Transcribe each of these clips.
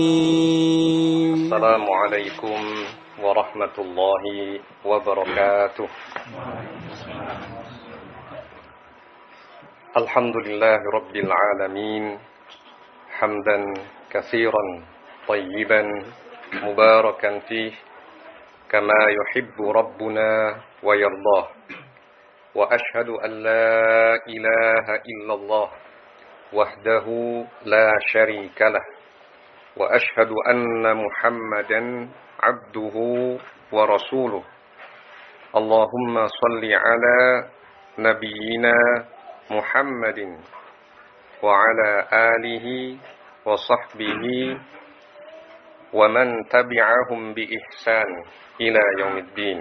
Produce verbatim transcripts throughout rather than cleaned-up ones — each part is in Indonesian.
Assalamualaikum warahmatullahi wabarakatuh. Alhamdulillahi rabbil alamin. Hamdan katsiran tayyiban mubarakan fih kama yuhibbu rabbuna wa yardah. Wa ashhadu an la ilaha illallah wahdahu la syarika lah. Wa ashhadu anna Muhammadan abduhu wa rasuluh. Allahumma salli ala nabiyyina Muhammadin wa ala alihi wa sahbihi wa man tabi'ahum bi ihsan ila yaumiddin.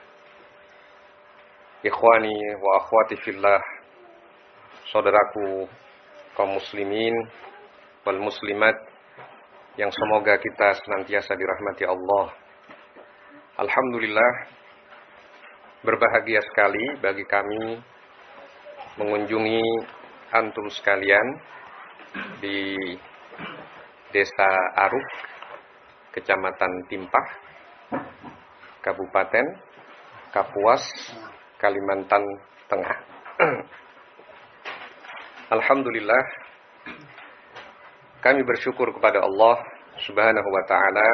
Ikhwani wa akhwati fillah, saudaraku kaum muslimin wal muslimat yang semoga kita senantiasa dirahmati Allah. Alhamdulillah, berbahagia sekali bagi kami mengunjungi antum sekalian di Desa Aruk, Kecamatan Timpah, Kabupaten Kapuas, Kalimantan Tengah. Alhamdulillah, kami bersyukur kepada Allah Subhanahu wa ta'ala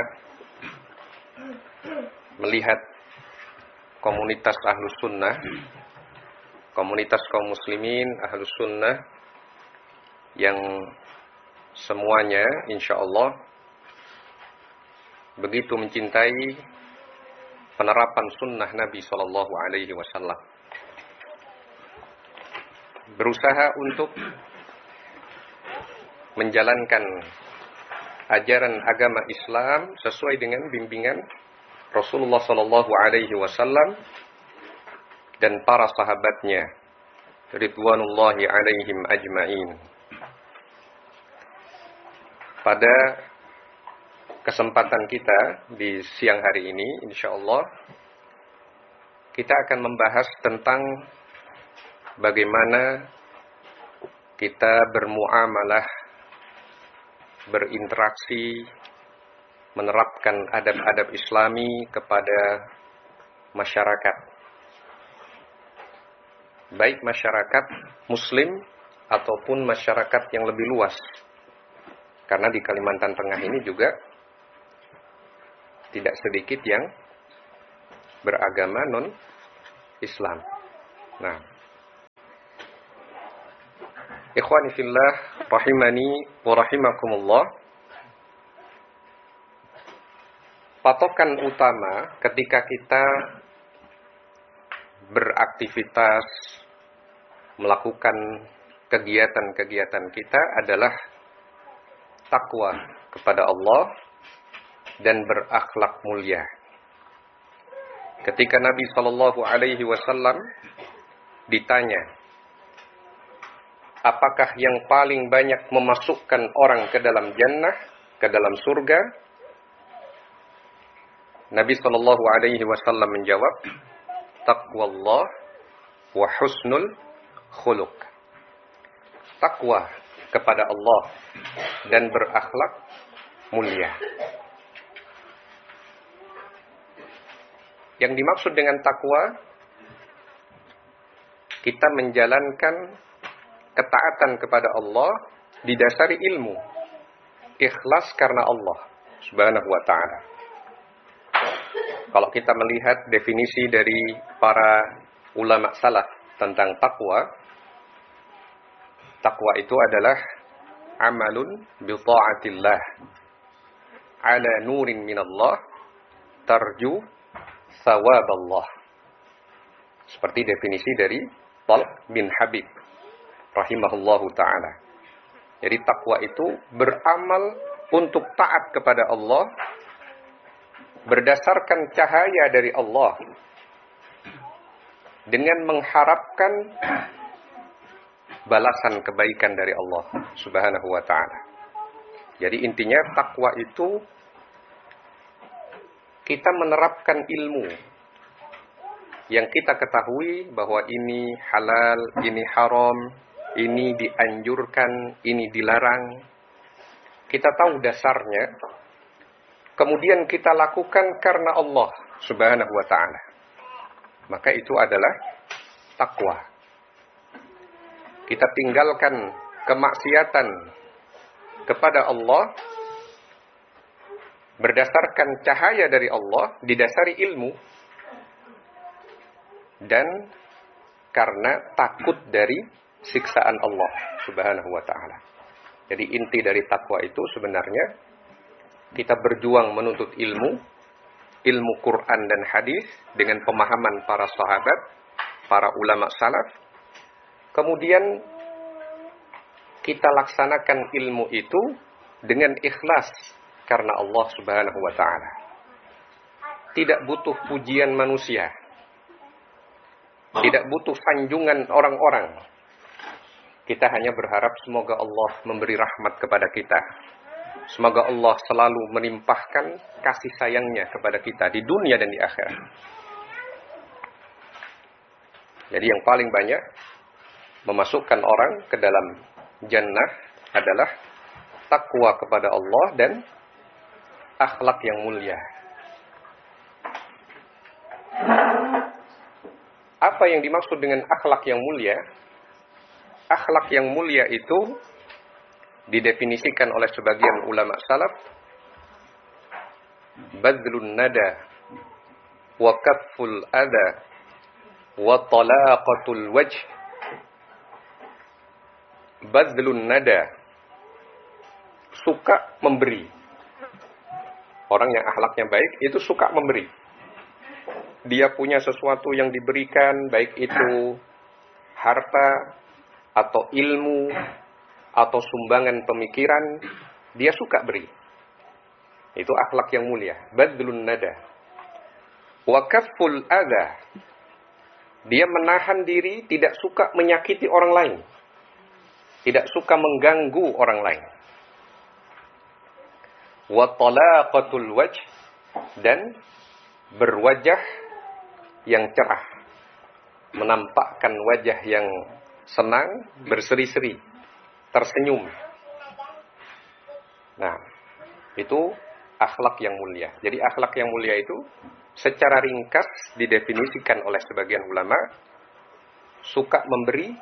melihat komunitas Ahlus Sunnah, komunitas kaum muslimin Ahlus Sunnah yang semuanya insya Allah begitu mencintai penerapan sunnah Nabi Shallallahu Alaihi Wasallam, berusaha untuk menjalankan ajaran agama Islam sesuai dengan bimbingan Rasulullah Sallallahu Alaihi Wasallam dan para sahabatnya ridwanullahi alaihim ajma'in. Pada kesempatan kita di siang hari ini, insya Allah kita akan membahas tentang bagaimana kita bermuamalah, berinteraksi, menerapkan adab-adab Islami kepada masyarakat, baik masyarakat Muslim ataupun masyarakat yang lebih luas. Karena di Kalimantan Tengah ini juga tidak sedikit yang beragama non-Islam. Nah, ikhwani fillah rahimani wa rahimakumullah, patokan utama ketika kita beraktivitas, melakukan kegiatan-kegiatan kita adalah takwa kepada Allah dan berakhlak mulia. Ketika Nabi Shallallahu Alaihi Wasallam ditanya, apakah yang paling banyak memasukkan orang ke dalam jannah, ke dalam surga? Nabi Shallallahu Alaihi Wasallam menjawab, taqwallah wa husnul khuluq. Takwa kepada Allah dan berakhlak mulia. Yang dimaksud dengan takwa, kita menjalankan ketaatan kepada Allah didasari ilmu, ikhlas karena Allah Subhanahu wa ta'ala. Kalau kita melihat definisi dari para ulama salaf tentang takwa, takwa itu adalah amalun bi ta'atillah ala nurin minallah tarju thawaballah. Seperti definisi dari Talq bin Habib rahimahullahu ta'ala. Jadi takwa itu beramal untuk taat kepada Allah berdasarkan cahaya dari Allah dengan mengharapkan balasan kebaikan dari Allah Subhanahu wa ta'ala. Jadi intinya takwa itu kita menerapkan ilmu yang kita ketahui bahwa ini halal, ini haram, ini dianjurkan, ini dilarang. kita tahu dasarnya, kemudian kita lakukan karena Allah Subhanahu wa ta'ala, maka itu adalah takwa. Kita tinggalkan kemaksiatan kepada Allah berdasarkan cahaya dari Allah, didasari ilmu, dan karena takut dari siksaan Allah Subhanahu wa ta'ala. Jadi inti dari takwa itu sebenarnya kita berjuang menuntut ilmu, ilmu Quran dan hadis dengan pemahaman para sahabat, para ulama salaf. Kemudian kita laksanakan ilmu itu dengan ikhlas karena Allah Subhanahu wa ta'ala. Tidak butuh pujian manusia, tidak butuh sanjungan orang-orang. Kita hanya berharap semoga Allah memberi rahmat kepada kita. Semoga Allah selalu menimpahkan kasih sayangnya kepada kita di dunia dan di akhirat. Jadi yang paling banyak memasukkan orang ke dalam jannah adalah takwa kepada Allah dan akhlak yang mulia. Apa yang dimaksud dengan akhlak yang mulia? Akhlak yang mulia itu didefinisikan oleh sebagian ulama salaf, badlun nada wa kafful adha wa talaqatul wajh. Badlun nada, suka memberi. Orang yang akhlaknya baik itu suka memberi. Dia punya sesuatu yang diberikan, baik itu harta atau ilmu atau sumbangan pemikiran, dia suka beri. Itu akhlak yang mulia. Badlun nada. Wa kafful adha. Dia menahan diri, tidak suka menyakiti orang lain. Tidak suka mengganggu orang lain. Wa talaqatul wajh, dan berwajah yang cerah, menampakkan wajah yang senang, berseri-seri, tersenyum. Nah, itu akhlak yang mulia. Jadi akhlak yang mulia itu secara ringkas didefinisikan oleh sebagian ulama, suka memberi,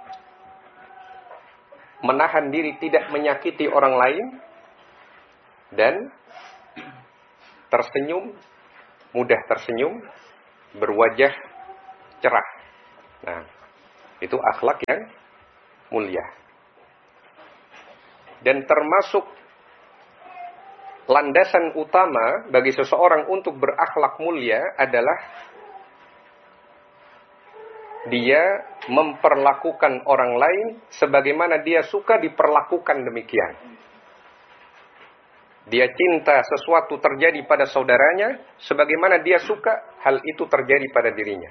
menahan diri tidak menyakiti orang lain, dan tersenyum, mudah tersenyum, berwajah cerah. Nah, itu akhlak yang mulia. Dan termasuk landasan utama bagi seseorang untuk berakhlak mulia adalah dia memperlakukan orang lain sebagaimana dia suka diperlakukan demikian. Dia cinta sesuatu terjadi pada saudaranya sebagaimana dia suka hal itu terjadi pada dirinya.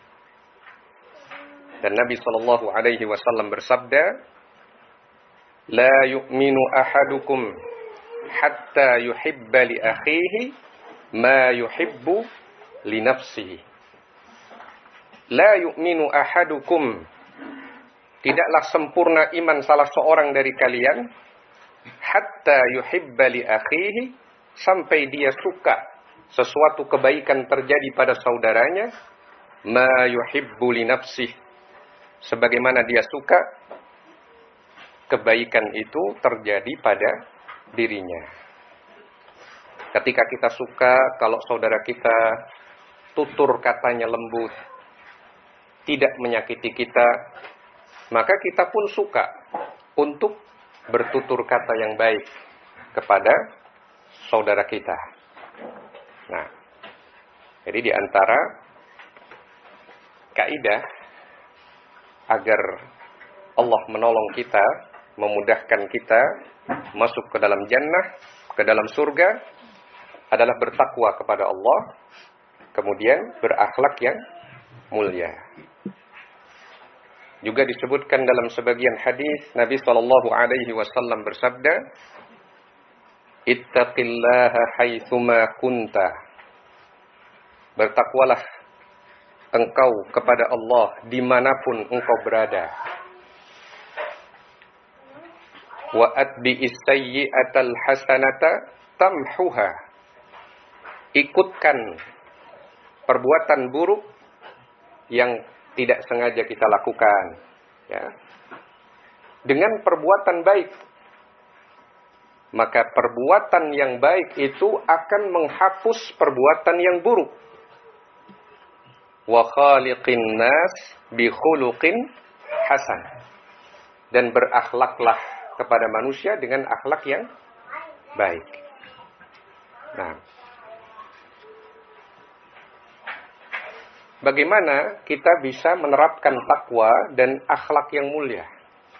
Dan Nabi sallallahu alaihi wasallam bersabda, "La yu'minu ahadukum hatta yuhibba li akhihi ma yuhibbu li nafsihi." La yu'minu ahadukum, tidaklah sempurna iman salah seorang dari kalian, hatta yuhibba li akhihi, sampai dia suka sesuatu kebaikan terjadi pada saudaranya, ma yuhibbu li nafsihi, sebagaimana dia suka kebaikan itu terjadi pada dirinya. Ketika kita suka kalau saudara kita tutur katanya lembut, tidak menyakiti kita, maka kita pun suka untuk bertutur kata yang baik kepada saudara kita. Nah, jadi di antara kaidah agar Allah menolong kita, memudahkan kita masuk ke dalam jannah, ke dalam surga, adalah bertakwa kepada Allah, kemudian berakhlak yang mulia. Juga disebutkan dalam sebagian hadis, Nabi sallallahu alaihi wasallam bersabda, "Ittaqillaha haitsuma kunta." Bertakwalah engkau kepada Allah dimanapun engkau berada. Wa atbi'is sayyi'atal hasanata tamhuha. Ikutkan perbuatan buruk yang tidak sengaja kita lakukan, ya, dengan perbuatan baik. Maka perbuatan yang baik itu akan menghapus perbuatan yang buruk. Wa khaliqin nas bi khuluqin hasan. Dan berakhlaklah kepada manusia dengan akhlak yang baik. Nah, bagaimana kita bisa menerapkan takwa dan akhlak yang mulia?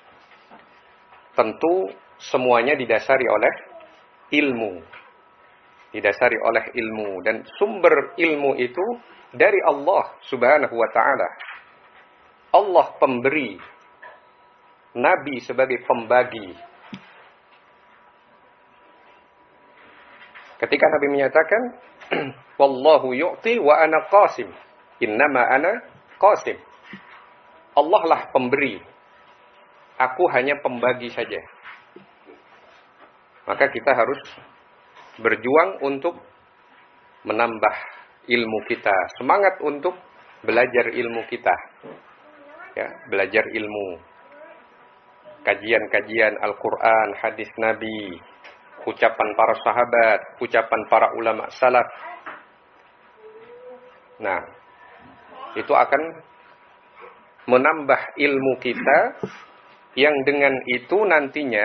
Tentu semuanya didasari oleh ilmu. Didasari oleh ilmu. Dan sumber ilmu itu dari Allah subhanahu wa ta'ala. Allah pemberi. Nabi sebagai pembagi. Ketika Nabi menyatakan, Wallahu yu'ti wa ana qasim. Innama ana qasim. Allah lah pemberi. Aku hanya pembagi saja. Maka kita harus berjuang untuk menambah ilmu kita. Semangat untuk belajar ilmu kita. Ya, belajar ilmu. Kajian-kajian Al-Quran, hadis Nabi, ucapan para sahabat, ucapan para ulama salaf. Nah, itu akan menambah ilmu kita, yang dengan itu nantinya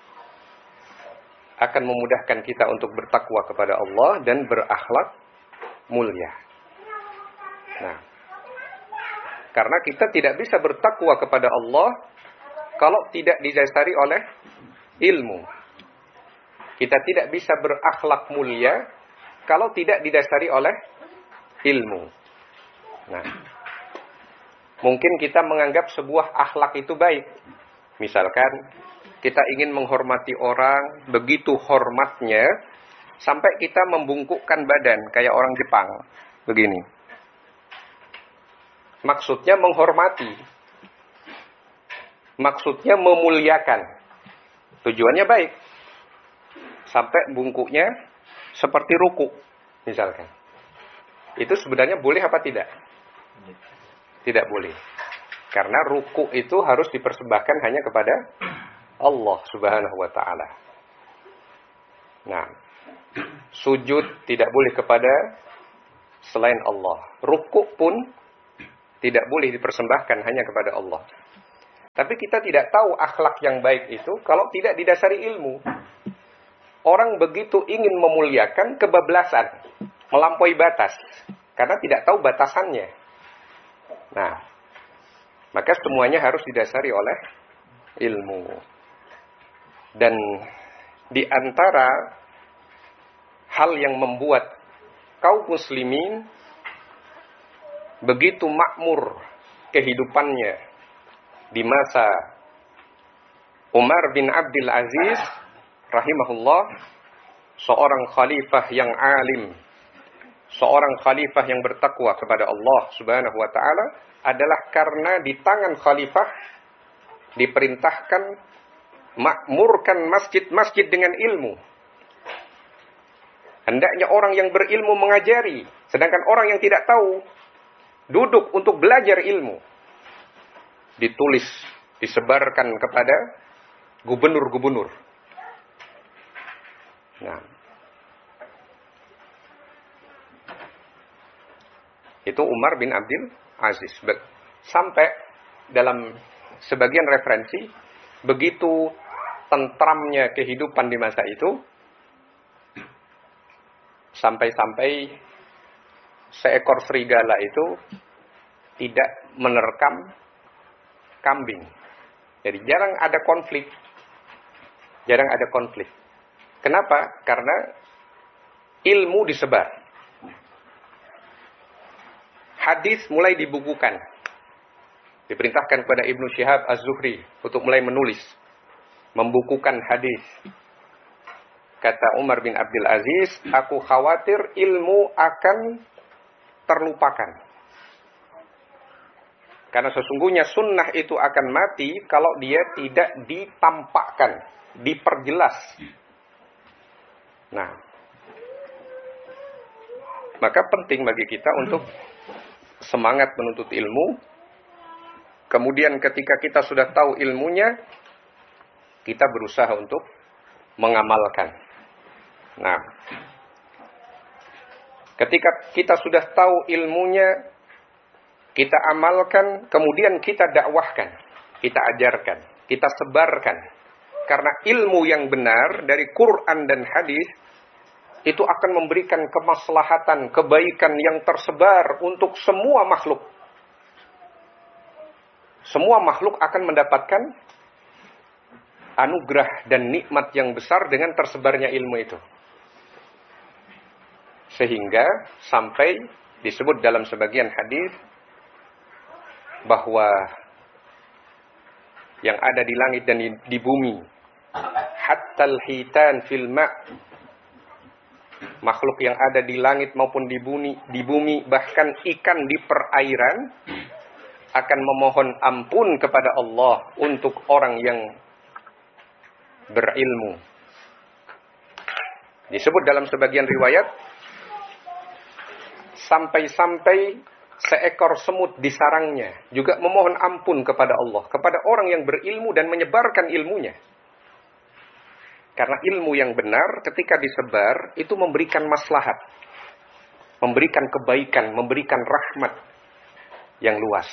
akan memudahkan kita untuk bertakwa kepada Allah dan berakhlak mulia. Nah, karena kita tidak bisa bertakwa kepada Allah kalau tidak didasari oleh ilmu. Kita tidak bisa berakhlak mulia kalau tidak didasari oleh ilmu. Nah, mungkin kita menganggap sebuah akhlak itu baik. Misalkan kita ingin menghormati orang, begitu hormatnya sampai kita membungkukkan badan kayak orang Jepang. Begini. Maksudnya menghormati. Maksudnya memuliakan. Tujuannya baik. Sampai bungkuknya seperti ruku, misalkan. Itu sebenarnya boleh apa tidak? Tidak boleh. Karena ruku itu harus dipersembahkan hanya kepada Allah subhanahu wa ta'ala. Nah, sujud tidak boleh kepada selain Allah. Ruku pun tidak boleh dipersembahkan hanya kepada Allah. Tapi kita tidak tahu akhlak yang baik itu kalau tidak didasari ilmu. Orang begitu ingin memuliakan kebablasan, melampaui batas, karena tidak tahu batasannya. Nah, maka semuanya harus didasari oleh ilmu. Dan di antara hal yang membuat kaum muslimin begitu makmur kehidupannya di masa Umar bin Abdul Aziz rahimahullah, seorang khalifah yang alim, seorang khalifah yang bertakwa kepada Allah subhanahu wa ta'ala, adalah karena di tangan khalifah diperintahkan makmurkan masjid-masjid dengan ilmu. Hendaknya orang yang berilmu mengajari, sedangkan orang yang tidak tahu duduk untuk belajar ilmu. Ditulis, disebarkan kepada gubernur-gubernur. Nah, itu Umar bin Abdul Aziz. Sampai dalam sebagian referensi, begitu tentramnya kehidupan di masa itu, sampai-sampai seekor serigala itu tidak menerkam kambing. Jadi jarang ada konflik. Jarang ada konflik. Kenapa? Karena ilmu disebar. Hadis mulai dibukukan. Diperintahkan kepada Ibnu Syihab Az-Zuhri untuk mulai menulis, membukukan hadis. Kata Umar bin Abdul Aziz, aku khawatir ilmu akan terlupakan. Karena sesungguhnya sunnah itu akan mati kalau dia tidak ditampakkan, diperjelas. Nah, maka penting bagi kita untuk semangat menuntut ilmu. Kemudian ketika kita sudah tahu ilmunya, kita berusaha untuk mengamalkan. Nah, ketika kita sudah tahu ilmunya, kita amalkan, kemudian kita dakwahkan, kita ajarkan, kita sebarkan. Karena ilmu yang benar dari Quran dan hadis itu akan memberikan kemaslahatan, kebaikan yang tersebar untuk semua makhluk. Semua makhluk akan mendapatkan anugerah dan nikmat yang besar dengan tersebarnya ilmu itu. Sehingga sampai disebut dalam sebagian hadis bahwa yang ada di langit dan di, di bumi, hattal hitan fil ma', makhluk yang ada di langit maupun di bumi, di bumi bahkan ikan di perairan akan memohon ampun kepada Allah untuk orang yang berilmu. Disebut dalam sebagian riwayat sampai-sampai seekor semut di sarangnya juga memohon ampun kepada Allah, kepada orang yang berilmu dan menyebarkan ilmunya. Karena ilmu yang benar ketika disebar itu memberikan maslahat, memberikan kebaikan, memberikan rahmat yang luas.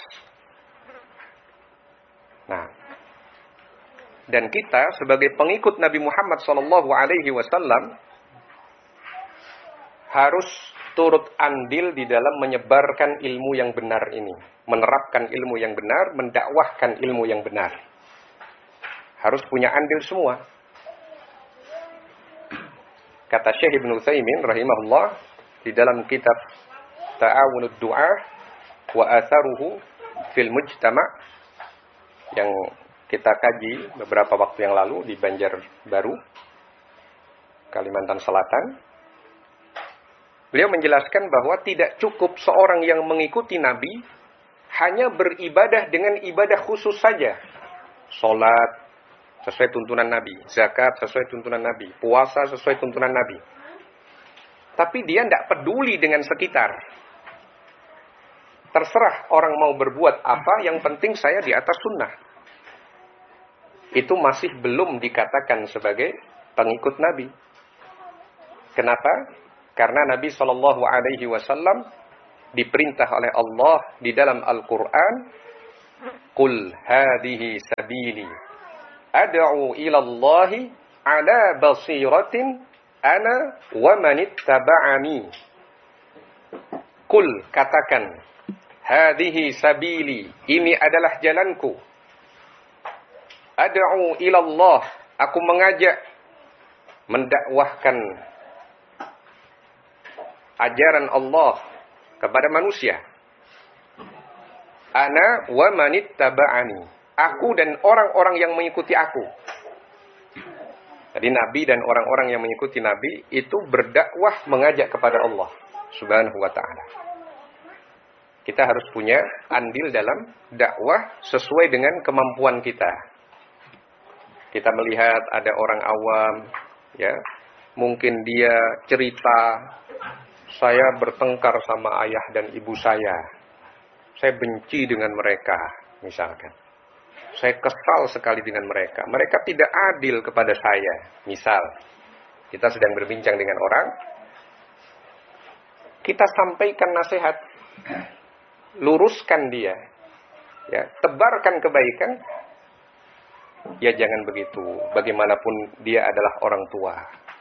Nah, dan kita sebagai pengikut Nabi Muhammad shallallahu alaihi wasallam harus turut andil di dalam menyebarkan ilmu yang benar ini, menerapkan ilmu yang benar, mendakwahkan ilmu yang benar. Harus punya andil semua. Kata Syekh Ibnu Utsaimin rahimahullah di dalam kitab Ta'awunud Du'a wa Atharuhu fil Mujtama' yang kita kaji beberapa waktu yang lalu di Banjarbaru, Kalimantan Selatan. Beliau menjelaskan bahwa tidak cukup seorang yang mengikuti Nabi hanya beribadah dengan ibadah khusus saja. Salat sesuai tuntunan Nabi, zakat sesuai tuntunan Nabi, puasa sesuai tuntunan Nabi. Tapi dia tidak peduli dengan sekitar. Terserah orang mau berbuat apa, yang penting saya di atas sunnah. Itu masih belum dikatakan sebagai pengikut Nabi. Kenapa? Karena Nabi shallallahu alaihi wasallam diperintah oleh Allah di dalam Al-Quran, Qul hadhihi sabili ad'u ilallahi ala basiratin ana wa manittaba'ani. Qul, katakan, hadhihi sabili, ini adalah jalanku. Ad'u ilallah, aku mengajak, mendakwahkan ajaran Allah kepada manusia. Ana wa manittaba'ani, aku dan orang-orang yang mengikuti aku. Jadi Nabi dan orang-orang yang mengikuti Nabi itu berdakwah mengajak kepada Allah Subhanahu wa ta'ala. Kita harus punya andil dalam dakwah sesuai dengan kemampuan kita. Kita melihat ada orang awam, ya, mungkin dia cerita, saya bertengkar sama ayah dan ibu saya. Saya benci dengan mereka, misalkan. Saya kesal sekali dengan mereka. Mereka tidak adil kepada saya. Misal, kita sedang berbincang dengan orang, kita sampaikan nasihat, luruskan dia, ya, tebarkan kebaikan. Ya jangan begitu. Bagaimanapun dia adalah orang tua.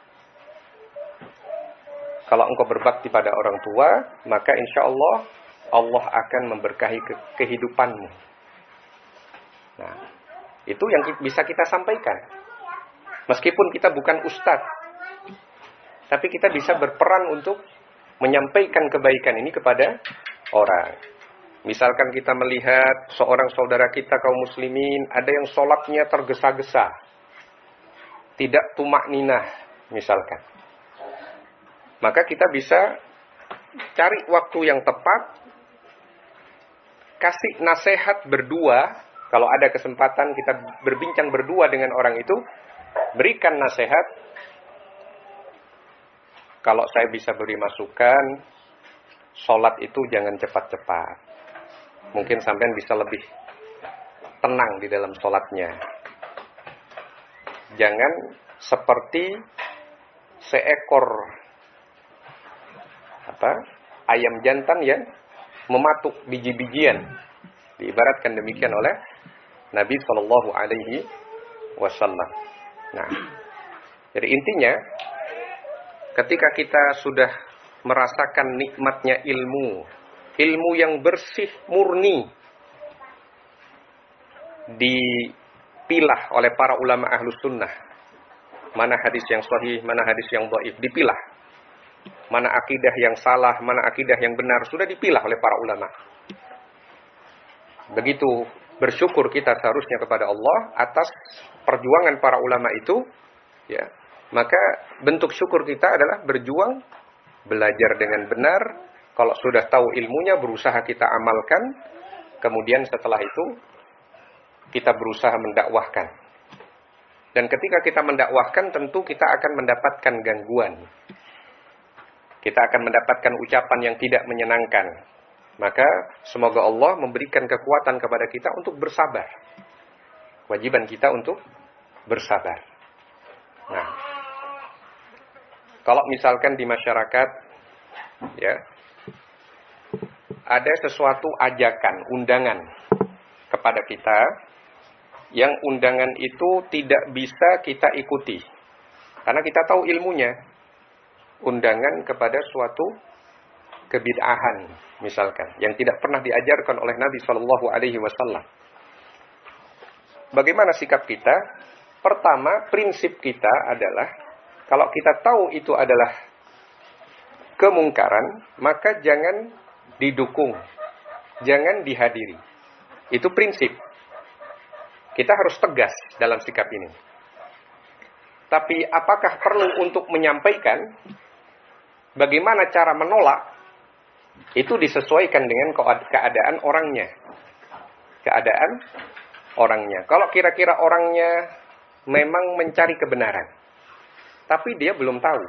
Kalau engkau berbakti pada orang tua, maka insya Allah Allah akan memberkahi ke- kehidupanmu. Nah, itu yang bisa kita sampaikan. Meskipun kita bukan ustadz, tapi kita bisa berperan untuk menyampaikan kebaikan ini kepada orang. Misalkan kita melihat seorang saudara kita kaum muslimin, ada yang sholatnya tergesa-gesa, tidak tumak ninah, misalkan. Maka kita bisa cari waktu yang tepat, kasih nasihat berdua. Kalau ada kesempatan kita berbincang berdua dengan orang itu, berikan nasihat. Kalau saya bisa beri masukan, sholat itu jangan cepat-cepat. Mungkin sampean bisa lebih tenang di dalam sholatnya. Jangan seperti seekor apa ayam jantan yang mematuk biji-bijian. Diibaratkan demikian oleh Nabi Shallallahu Alaihi Wasallam. Nah, jadi intinya, ketika kita sudah merasakan nikmatnya ilmu, ilmu yang bersih, murni, dipilah oleh para ulama ahlus sunnah, mana hadis yang sahih, mana hadis yang dhaif, dipilah. Mana akidah yang salah, mana akidah yang benar, sudah dipilah oleh para ulama. Begitu bersyukur kita seharusnya kepada Allah atas perjuangan para ulama itu, ya. Maka bentuk syukur kita adalah berjuang, belajar dengan benar. Kalau sudah tahu ilmunya, berusaha kita amalkan. Kemudian setelah itu, kita berusaha mendakwahkan. Dan ketika kita mendakwahkan, tentu kita akan mendapatkan gangguan. Kita akan mendapatkan ucapan yang tidak menyenangkan. Maka semoga Allah memberikan kekuatan kepada kita untuk bersabar. Kewajiban kita untuk bersabar. Nah, kalau misalkan di masyarakat, ya, ada sesuatu ajakan, undangan kepada kita, yang undangan itu tidak bisa kita ikuti, karena kita tahu ilmunya. Undangan kepada suatu kebid'ahan, misalkan, yang tidak pernah diajarkan oleh Nabi Shallallahu Alaihi Wasallam. Bagaimana sikap kita? Pertama, prinsip kita adalah, kalau kita tahu itu adalah kemungkaran, maka jangan didukung, jangan dihadiri. Itu prinsip. Kita harus tegas dalam sikap ini. Tapi apakah perlu untuk menyampaikan? Bagaimana cara menolak? Itu disesuaikan dengan keadaan orangnya. Keadaan orangnya. Kalau kira-kira orangnya memang mencari kebenaran, tapi dia belum tahu,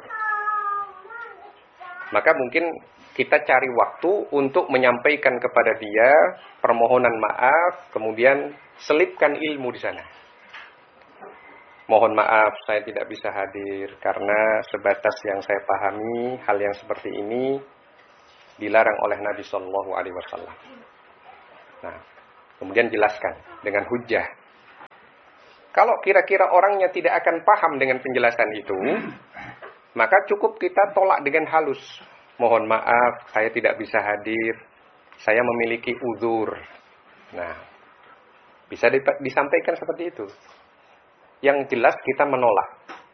maka mungkin kita cari waktu untuk menyampaikan kepada dia permohonan maaf, kemudian selipkan ilmu di sana. Mohon maaf, saya tidak bisa hadir karena sebatas yang saya pahami, hal yang seperti ini dilarang oleh Nabi Shallallahu Alaihi Wasallam. Nah, kemudian jelaskan dengan hujjah. Kalau kira-kira orangnya tidak akan paham dengan penjelasan itu, maka cukup kita tolak dengan halus. Mohon maaf, saya tidak bisa hadir, saya memiliki uzur. Nah, bisa disampaikan seperti itu. Yang jelas kita menolak.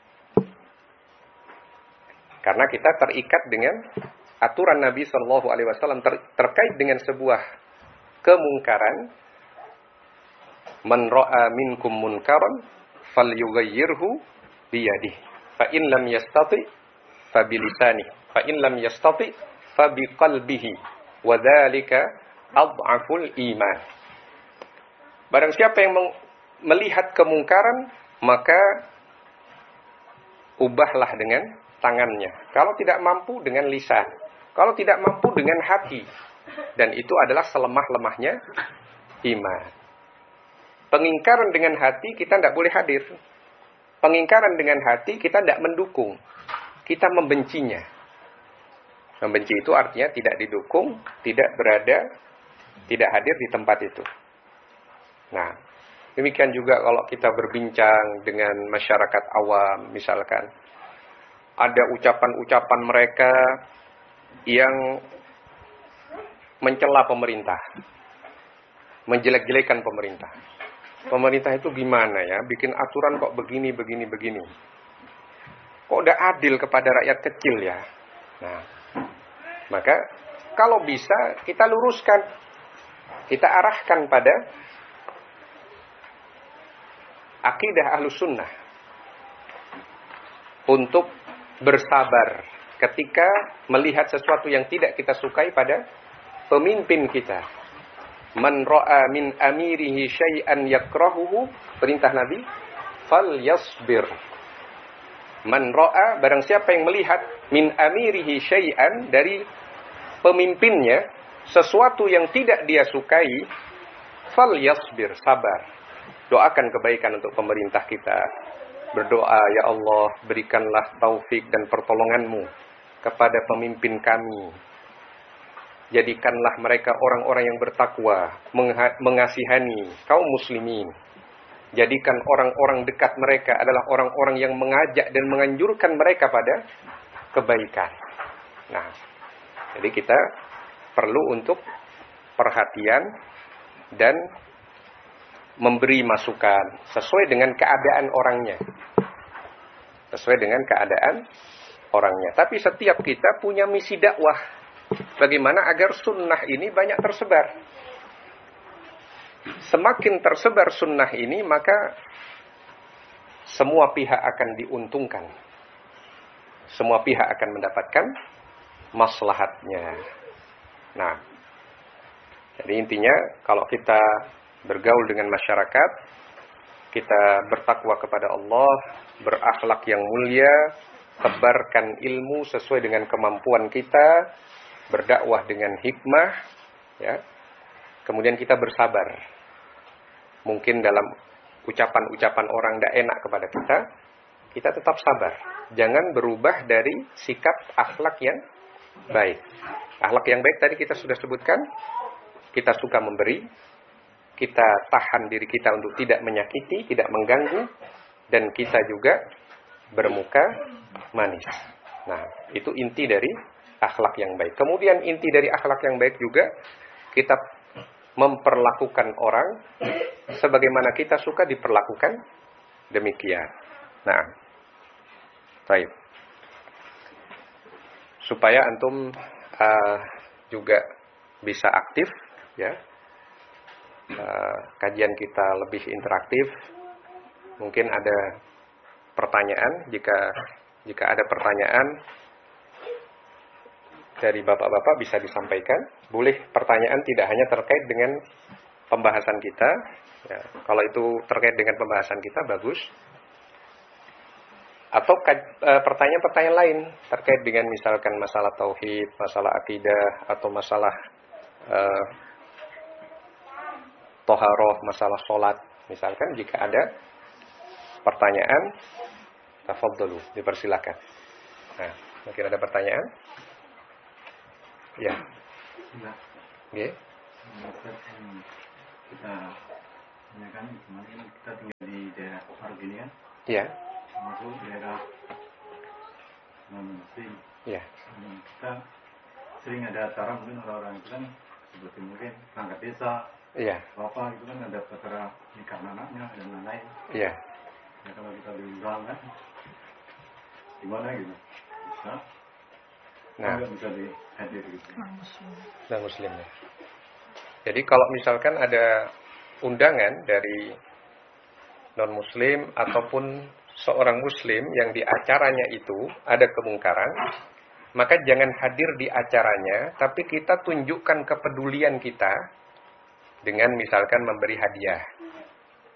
Karena kita terikat dengan aturan Nabi Shallallahu Alaihi Wasallam ter, terkait dengan sebuah kemungkaran. Man ra'a minkum munkaran falyughayyirhu biyadihi. Fa in lam yastati fa bilisanihi. Fa in lam yastati fa biqalbihi. Wa dzalika adhaful iman. Barang siapa yang melihat kemungkaran, maka ubahlah dengan tangannya. Kalau tidak mampu, dengan lisan. Kalau tidak mampu, dengan hati. Dan itu adalah selemah-lemahnya iman. Pengingkaran dengan hati, kita tidak boleh hadir. Pengingkaran dengan hati, kita tidak mendukung. Kita membencinya. Membenci itu artinya tidak didukung, tidak berada, tidak hadir di tempat itu. Nah, demikian juga kalau kita berbincang dengan masyarakat awam, misalkan ada ucapan-ucapan mereka yang mencela pemerintah, menjelek-jelekan pemerintah. Pemerintah itu gimana ya, bikin aturan kok begini, begini, begini. Kok udah adil kepada rakyat kecil ya. Nah, maka kalau bisa kita luruskan, kita arahkan pada akidah Ahlus Sunnah untuk bersabar ketika melihat sesuatu yang tidak kita sukai pada pemimpin kita. Man ra'a min amirihi syai'an yakrahuhu, perintah Nabi, falyasbir. Man ra'a, barang siapa yang melihat min amirihi syai'an, dari pemimpinnya sesuatu yang tidak dia sukai, fal yasbir, sabar. Doakan kebaikan untuk pemerintah kita. Berdoa, ya Allah, berikanlah taufik dan pertolonganmu kepada pemimpin kami. Jadikanlah mereka orang-orang yang bertakwa, mengasihani kaum muslimin. Jadikan orang-orang dekat mereka adalah orang-orang yang mengajak dan menganjurkan mereka pada kebaikan. Nah, jadi kita perlu untuk perhatian dan memberi masukan sesuai dengan keadaan orangnya. Sesuai dengan keadaan orangnya. Tapi setiap kita punya misi dakwah. Bagaimana agar sunnah ini banyak tersebar. Semakin tersebar sunnah ini, maka semua pihak akan diuntungkan. Semua pihak akan mendapatkan maslahatnya. Nah, jadi intinya kalau kita bergaul dengan masyarakat, kita bertakwa kepada Allah, berakhlak yang mulia, tebarkan ilmu sesuai dengan kemampuan kita, berdakwah dengan hikmah, ya. Kemudian kita bersabar. Mungkin dalam ucapan-ucapan orang tidak enak kepada kita, kita tetap sabar. Jangan berubah dari sikap akhlak yang baik. Akhlak yang baik tadi kita sudah sebutkan, kita suka memberi, kita tahan diri kita untuk tidak menyakiti, tidak mengganggu, dan kita juga bermuka manis. Nah, itu inti dari akhlak yang baik. Kemudian inti dari akhlak yang baik juga, kita memperlakukan orang sebagaimana kita suka diperlakukan demikian. Nah, baik. Supaya antum uh, juga bisa aktif, ya. Uh, kajian kita lebih interaktif. Mungkin ada pertanyaan. Jika jika ada pertanyaan dari bapak-bapak bisa disampaikan. Boleh pertanyaan tidak hanya terkait dengan pembahasan kita. Ya, kalau itu terkait dengan pembahasan kita, bagus. Atau pertanyaan-pertanyaan lain terkait dengan misalkan masalah tauhid, masalah akidah, atau masalah uh, toharoh, masalah sholat. Misalkan jika ada pertanyaan, tafadhalu, dipersilakan. Nah, mungkin ada pertanyaan? Ya. Ya. Kita kan kemarin kita tinggal di daerah Argini kan? Iya. Masuk daerah non muslim. Iya. Kita sering ada acara mungkin orang-orang itu kan seperti mungkin perangkat desa. Iya. Bapak itu kan ada acara nikah anaknya dan lain-lain. Iya. Ya, kalau kita diundang kan, gimana gitu? Bisa? Nah, bisa dihadir gitu. non muslim ya. Jadi kalau misalkan ada undangan dari non muslim ataupun seorang muslim yang di acaranya itu ada kemungkaran, maka jangan hadir di acaranya, tapi kita tunjukkan kepedulian kita dengan misalkan memberi hadiah.